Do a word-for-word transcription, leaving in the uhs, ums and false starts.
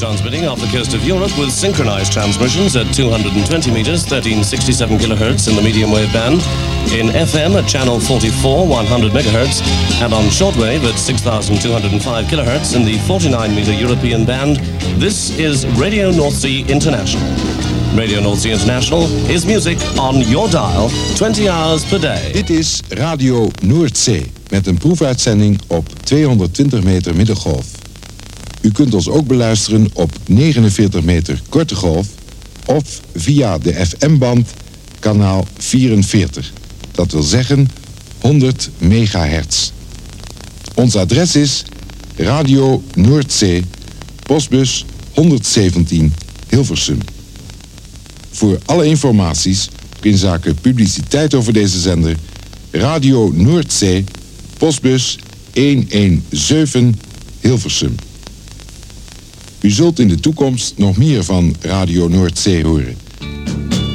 Transmitting off the coast of Europe with synchronized transmissions at two hundred twenty meters, thirteen sixty-seven kilohertz in the medium wave band, in F M at channel forty-four, one hundred megahertz, and on shortwave at six thousand two hundred five kilohertz in the forty-nine meter European band. This is Radio North Sea International. Radio North Sea International is music on your dial, twenty hours per day. Dit is Radio Noordzee met een proefuitzending op tweehonderdtwintig meter middengolf. U kunt ons ook beluisteren op negenenveertig meter korte golf of via de F M-band kanaal vierenveertig. Dat wil zeggen honderd megahertz. Ons adres is Radio Noordzee, postbus honderdzeventien Hilversum. Voor alle informaties inzake publiciteit over deze zender, Radio Noordzee, postbus honderdzeven Hilversum. U zult in de toekomst nog meer van Radio Noordzee horen.